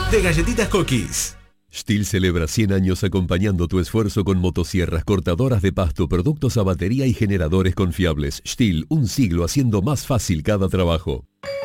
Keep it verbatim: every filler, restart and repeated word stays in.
de Galletitas Cookies. Stihl celebra cien años acompañando tu esfuerzo con motosierras, cortadoras de pasto, productos a batería y generadores confiables. Stihl, un siglo haciendo más fácil cada trabajo.